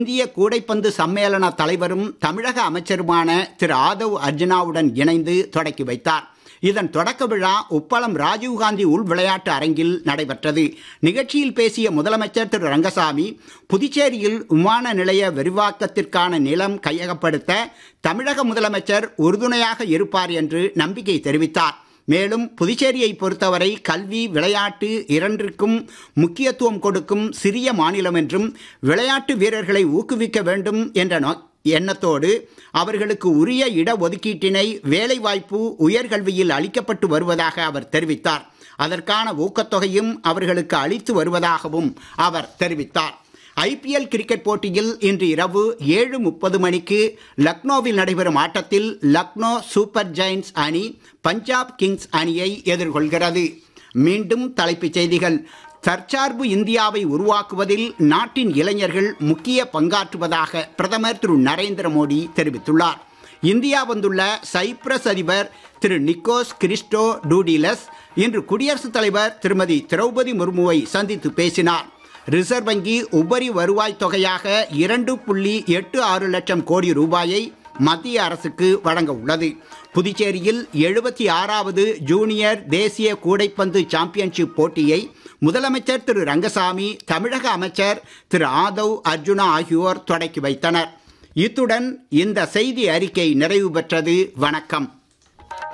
இந்திய கூடைப்பந்து சம்மேளன தலைவரும் தமிழக அமைச்சருமான திரு ஆதவ் அர்ஜுனாவுடன் இணைந்து தொடக்கி வைத்தார். இதன் தொடக்க விழா உப்பளம் ராஜீவ்காந்தி உள் விளையாட்டு அரங்கில் நடைபெற்றது. நிகழ்ச்சியில் பேசிய முதலமைச்சர் திரு ரங்கசாமி, புதுச்சேரியில் விமான நிலைய விரிவாக்கத்திற்கான நிலம் கையகப்படுத்த தமிழக முதலமைச்சர் உறுதுணையாக இருப்பார் என்று நம்பிக்கை தெரிவித்தார். மேலும் புதுச்சேரியை பொறுத்தவரை கல்வி, விளையாட்டு இரண்டிற்கும் முக்கியத்துவம் கொடுக்கும் சிறிய மாநிலம் என்றும், விளையாட்டு வீரர்களை ஊக்குவிக்க வேண்டும் என்ற எண்ணத்தோடு அவர்களுக்கு உரிய இடஒதுக்கீட்டினை வேலைவாய்ப்பு, உயர்கல்வியில் அளிக்கப்பட்டு வருவதாக அவர் தெரிவித்தார். அதற்கான ஊக்கத்தொகையும் அவர்களுக்கு அளித்து வருவதாகவும் அவர் தெரிவித்தார். IPL கிரிக்கெட் போட்டியில் இன்று இரவு 7:30 மணிக்கு லக்னோவில் நடைபெறும் ஆட்டத்தில் லக்னோ சூப்பர் ஜெயின்ட்ஸ் அணி பஞ்சாப் கிங்ஸ் அணியை எதிர்கொள்கிறது. மீண்டும் தலைப்புச் செய்திகள். தற்சார்பு இந்தியாவை உருவாக்குவதில் நாட்டின் இளைஞர்கள் முக்கிய பங்காற்றுவதாக பிரதமர் திரு நரேந்திர மோடி தெரிவித்துள்ளார். இந்தியா வந்துள்ள சைப்ரஸ் அதிபர் திரு நிக்கோஸ் கிறிஸ்டோ டூடிலஸ் இன்று குடியரசுத் தலைவர் திருமதி திரௌபதி முர்முவை சந்தித்து பேசினார். ரிசர்வ் வங்கி உபரி வருவாய் தொகையாக 2.86 லட்சம் கோடி ரூபாயை மத்திய அரசுக்கு வழங்க உள்ளது. புதுச்சேரியில் 76வது ஜூனியர் தேசிய கூடைப்பந்து சாம்பியன்ஷிப் போட்டியை முதலமைச்சர் திரு ரங்கசாமி, தமிழக அமைச்சர் திரு ஆதவ் அர்ஜுனா ஆகியோர் தொடக்கி வைத்தனர். இத்துடன் இந்த செய்தி அறிக்கை நிறைவு பெற்றது. வணக்கம்.